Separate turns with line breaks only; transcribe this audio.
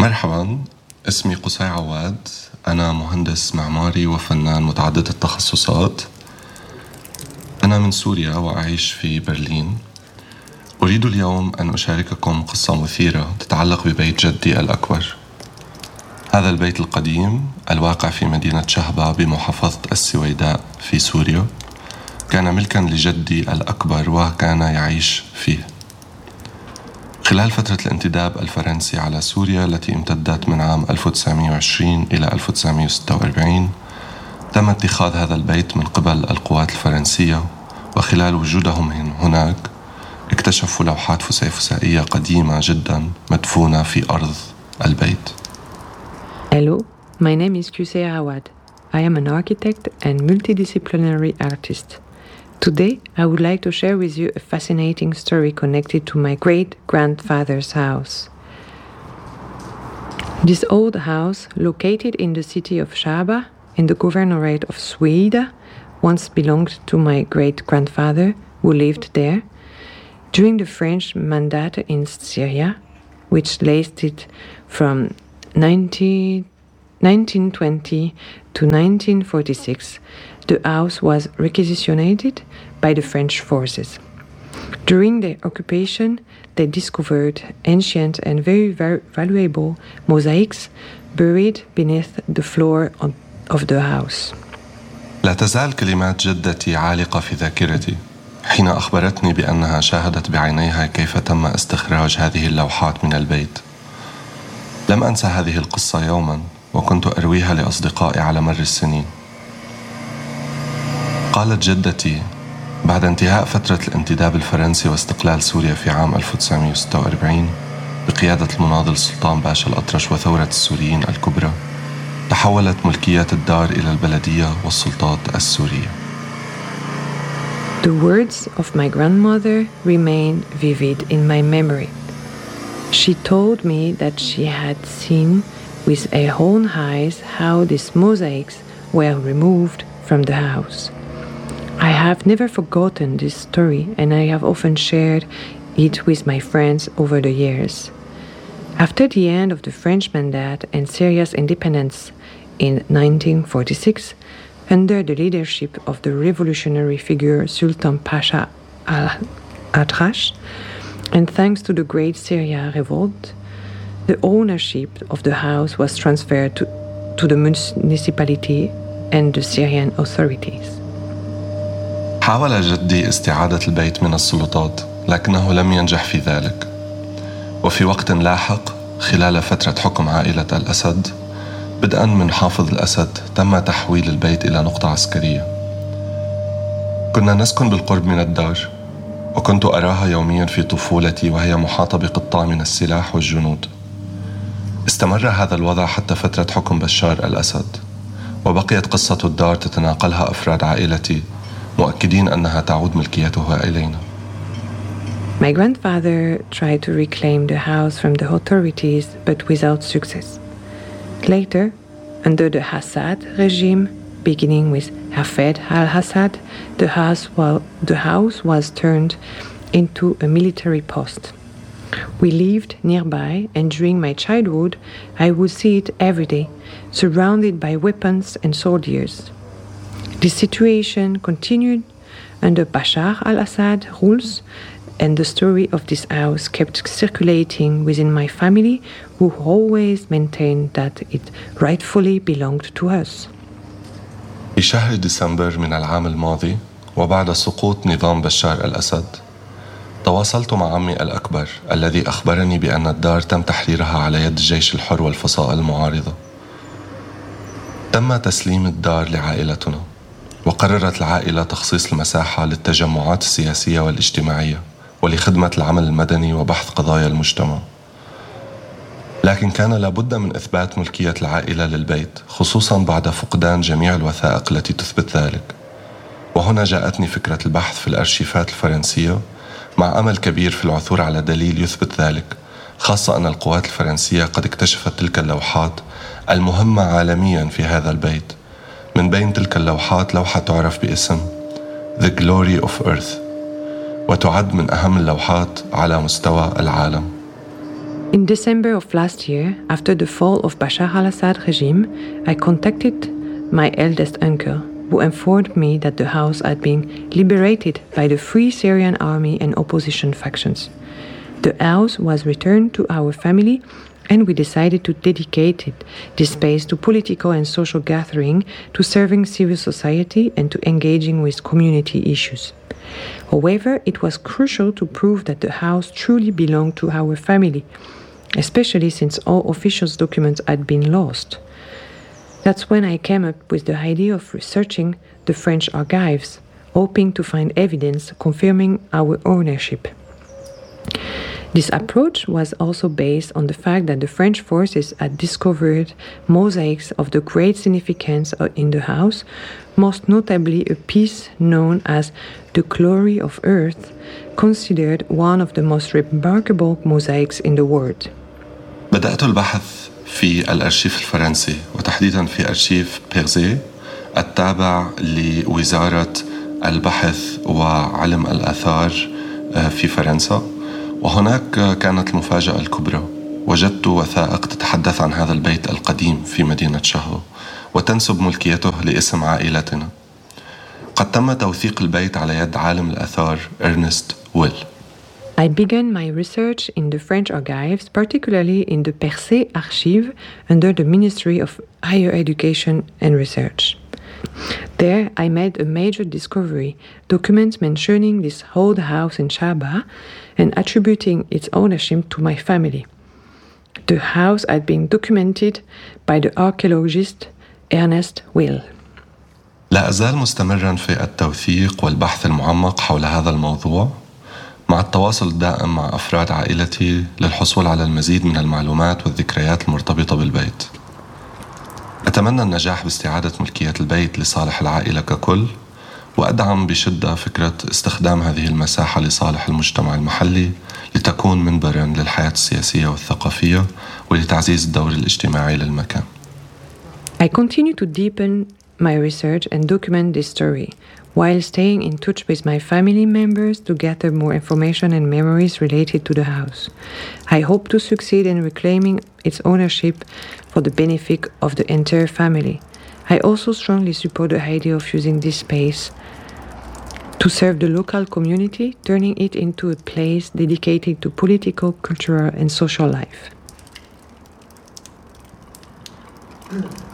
مرحباً، اسمي قصي عواد. أنا مهندس معماري وفنان متعدد التخصصات. أنا من سوريا وأعيش في برلين. أريد اليوم أن أشارككم قصة مثيرة تتعلق ببيت جدي الأكبر. هذا البيت القديم الواقع في مدينة شهبة بمحافظة السويداء في سوريا كان ملكاً لجدي الأكبر وكان يعيش فيه. خلال فترة الانتداب الفرنسي على سوريا التي امتدت من عام 1920 إلى 1946 تم اتخاذ هذا البيت من قبل القوات الفرنسية، وخلال وجودهم هناك اكتشفوا لوحات فسيفسائية قديمة جدا مدفونة في أرض البيت.
Hello, my name is Qusay Awad. I am an architect and multidisciplinary artist. Today, I would like to share with you a fascinating story connected to my great-grandfather's house. This old house, located in the city of Shaba, in the governorate of Sweden, once belonged to my great-grandfather, who lived there. During the French mandate in Syria, which lasted from 1920 to 1946, the house was requisitioned by the French forces. During the occupation, they discovered ancient and very valuable mosaics buried beneath the floor of the house.
لا تزال كلمات جدتي عالقة في ذاكرتي حين أخبرتني بأنها شاهدت بعينيها كيف تم استخراج هذه اللوحات من البيت. لم أنسى هذه القصة يوما، وكنت أرويها لأصدقائي على مر السنين. قالت جدتي بعد انتهاء فترة الانتداب الفرنسي واستقلال سوريا في عام 1946 بقيادة المناضل سلطان باشا الأطرش وثورة السوريين الكبرى، تحولت ملكية الدار إلى البلدية والسلطات السورية.
The words of my grandmother remain vivid in my memory. She told me that she had seen with her own eyes how these mosaics were removed from the house. I have never forgotten this story, and I have often shared it with my friends over the years. After the end of the French mandate and Syria's independence in 1946, under the leadership of the revolutionary figure Sultan Pasha al-Atrash, and thanks to the Great Syria Revolt, the ownership of the house was transferred to the municipality and the Syrian authorities.
حاول جدي استعادة البيت من السلطات، لكنه لم ينجح في ذلك. وفي وقت لاحق خلال فترة حكم عائلة الأسد، بدءا من حافظ الأسد، تم تحويل البيت إلى نقطة عسكرية. كنا نسكن بالقرب من الدار، وكنت أراها يوميا في طفولتي وهي محاطة بقطاع من السلاح والجنود. استمر هذا الوضع حتى فترة حكم بشار الأسد، وبقيت قصة الدار تتناقلها أفراد عائلتي مؤكدين أنها تعود ملكيتها إلينا.
My grandfather tried to reclaim the house from the authorities, but without success. Later, under the Assad regime, beginning with Hafez al-Assad, the house was turned into a military post. We lived nearby, and during my childhood, I would see it every day, surrounded by weapons and soldiers. This situation continued under Bashar al-Assad rules, and the story of this house kept circulating within my family, who always maintained that it rightfully belonged to us.
في شهر ديسمبر من العام الماضي، وبعد سقوط نظام بشار الأسد، تواصلت مع عمي الأكبر الذي أخبرني بأن الدار تم تحريرها على يد الجيش الحر والفصائل المعارضة. تم تسليم الدار لعائلتنا، وقررت العائلة تخصيص المساحة للتجمعات السياسية والاجتماعية ولخدمة العمل المدني وبحث قضايا المجتمع. لكن كان لابد من إثبات ملكية العائلة للبيت، خصوصاً بعد فقدان جميع الوثائق التي تثبت ذلك. وهنا جاءتني فكرة البحث في الأرشيفات الفرنسية، مع أمل كبير في العثور على دليل يثبت ذلك، خاصة أن القوات الفرنسية قد اكتشفت تلك اللوحات المهمة عالمياً في هذا البيت. من بين تلك اللوحات لوحة تعرف باسم The Glory of Earth، وتعد من أهم اللوحات على مستوى العالم.
In December of last year, after the fall of Bashar al-Assad regime, I contacted my eldest uncle, who informed me that the house had been liberated by the Free Syrian Army and opposition factions. The house was returned to our family, and we decided to dedicate this space to political and social gathering, to serving civil society, and to engaging with community issues. However, it was crucial to prove that the house truly belonged to our family, especially since all official documents had been lost. That's when I came up with the idea of researching the French archives, hoping to find evidence confirming our ownership. This approach was also based on the fact that the French forces had discovered mosaics of the great significance in the house, most notably a piece known as The Glory of Earth, considered one of the most remarkable mosaics in the world.
بدأت البحث في الأرشيف الفرنسي وتحديداً في أرشيف بيرزي التابع لوزارة البحث وعلم الآثار في فرنسا. وهناك كانت المفاجأة الكبرى، وجدت وثائق تتحدث عن هذا البيت القديم في مدينة شهو وتنسب ملكيته لاسم عائلتنا. قد تم توثيق البيت على يد عالم الآثار إرنست ويل.
I began my research in the French archives, particularly in the Percé archive under the Ministry of Higher Education and Research. There, I made a major discovery, documents mentioning this old house in Shaba and attributing its ownership to my family. The house had been documented by the archaeologist Ernest Will.
لا أزال مستمراً في التوثيق والبحث المعمق حول هذا الموضوع، مع التواصل الدائم مع أفراد عائلتي للحصول على المزيد من المعلومات والذكريات المرتبطة بالبيت. أتمنى النجاح باستعادة ملكية البيت لصالح العائلة ككل، وأدعم بشدة فكرة استخدام هذه المساحة لصالح المجتمع المحلي لتكون منبراً للحياة السياسية والثقافية ولتعزيز الدور الاجتماعي للمكان.
I continue to deepen my research and document this story, while staying in touch with my family members to gather more information and memories related to the house. I hope to succeed in reclaiming its ownership for the benefit of the entire family. I also strongly support the idea of using this space to serve the local community, turning it into a place dedicated to political, cultural, and social life.